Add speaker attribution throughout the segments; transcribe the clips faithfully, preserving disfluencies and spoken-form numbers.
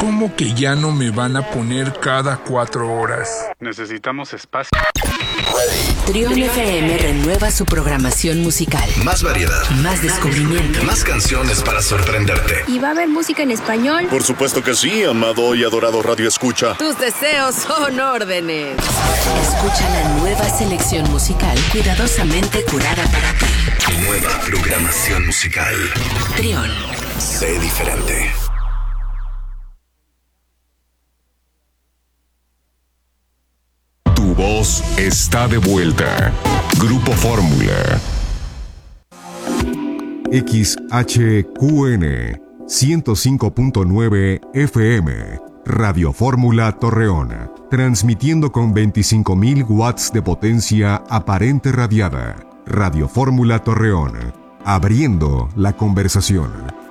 Speaker 1: ¿Cómo que ya no me van a poner cada cuatro horas?
Speaker 2: Necesitamos espacio.
Speaker 3: Trión F M renueva su programación musical.
Speaker 4: Más variedad.
Speaker 3: Más descubrimiento.
Speaker 4: Más canciones para sorprenderte.
Speaker 5: ¿Y va a haber música en español?
Speaker 6: Por supuesto que sí, amado y adorado Radio Escucha.
Speaker 3: Tus deseos son órdenes. Escucha la nueva selección musical cuidadosamente curada para ti.
Speaker 4: Nueva programación musical.
Speaker 3: Trión.
Speaker 4: Sé diferente.
Speaker 7: Tu voz está de vuelta. Grupo Fórmula.
Speaker 8: X H Q N ciento cinco punto nueve F M. Radio Fórmula Torreón. Transmitiendo con veinticinco mil watts de potencia aparente radiada. Radio Fórmula Torreón. Abriendo la conversación.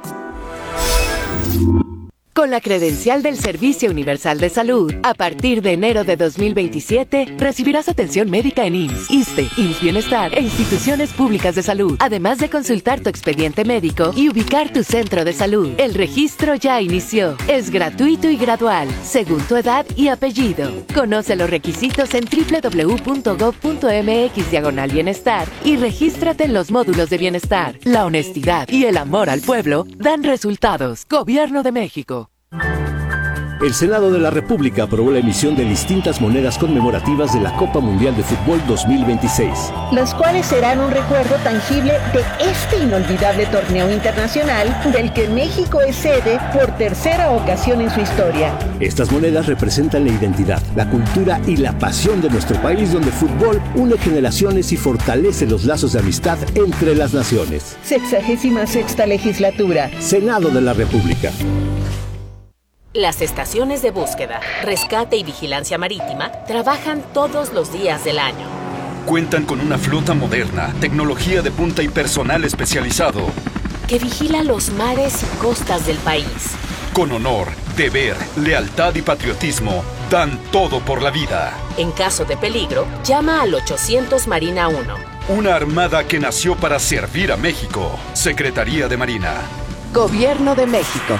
Speaker 9: Con la credencial del Servicio Universal de Salud, a partir de enero de dos mil veintisiete, recibirás atención médica en I M S S, ISSSTE, I M S S Bienestar e instituciones públicas de salud, además de consultar tu expediente médico y ubicar tu centro de salud. El registro ya inició. Es gratuito y gradual, según tu edad y apellido. Conoce los requisitos en doble u doble u doble u punto gob punto eme equis diagonal bienestar y regístrate en los módulos de bienestar. La honestidad y el amor al pueblo dan resultados. Gobierno de México.
Speaker 10: El Senado de la República aprobó la emisión de distintas monedas conmemorativas de la Copa Mundial de Fútbol dos mil veintiséis.
Speaker 11: Las cuales serán un recuerdo tangible de este inolvidable torneo internacional del que México es sede por tercera ocasión en su historia.
Speaker 10: Estas monedas representan la identidad, la cultura y la pasión de nuestro país, donde el fútbol une generaciones y fortalece los lazos de amistad entre las naciones.
Speaker 11: Sexagésima sexta legislatura.
Speaker 10: Senado de la República.
Speaker 12: Las estaciones de búsqueda, rescate y vigilancia marítima trabajan todos los días del año.
Speaker 13: Cuentan con una flota moderna, tecnología de punta y personal especializado
Speaker 12: que vigila los mares y costas del país.
Speaker 13: Con honor, deber, lealtad y patriotismo, dan todo por la vida.
Speaker 12: En caso de peligro, llama al ochocientos Marina uno.
Speaker 13: Una armada que nació para servir a México. Secretaría de Marina.
Speaker 9: Gobierno de México.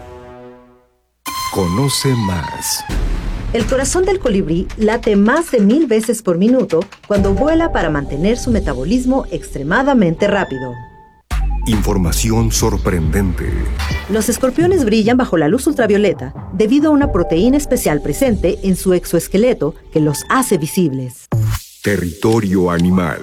Speaker 8: Conoce más.
Speaker 14: El corazón del colibrí late más de mil veces por minuto cuando vuela para mantener su metabolismo extremadamente rápido.
Speaker 8: Información sorprendente.
Speaker 14: Los escorpiones brillan bajo la luz ultravioleta debido a una proteína especial presente en su exoesqueleto que los hace visibles.
Speaker 8: Territorio animal.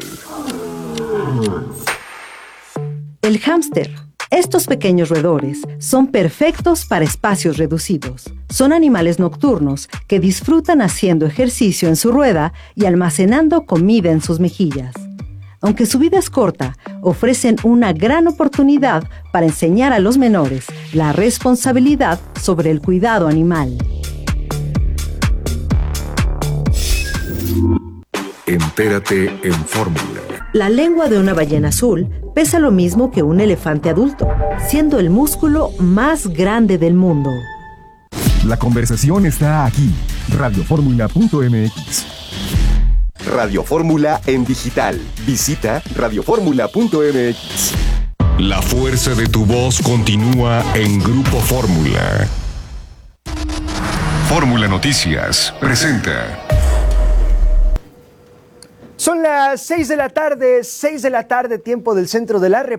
Speaker 14: El hámster. Estos pequeños roedores son perfectos para espacios reducidos. Son animales nocturnos que disfrutan haciendo ejercicio en su rueda y almacenando comida en sus mejillas. Aunque su vida es corta, ofrecen una gran oportunidad para enseñar a los menores la responsabilidad sobre el cuidado animal.
Speaker 8: Entérate en Fórmula.
Speaker 14: La lengua de una ballena azul pesa lo mismo que un elefante adulto, siendo el músculo más grande del mundo.
Speaker 8: La conversación está aquí. radio fórmula punto eme equis. Radio Fórmula en digital. Visita radio fórmula punto eme equis.
Speaker 7: La fuerza de tu voz continúa en Grupo Fórmula. Fórmula Noticias presenta.
Speaker 15: Son las seis de la tarde, seis de la tarde, tiempo del centro de la República.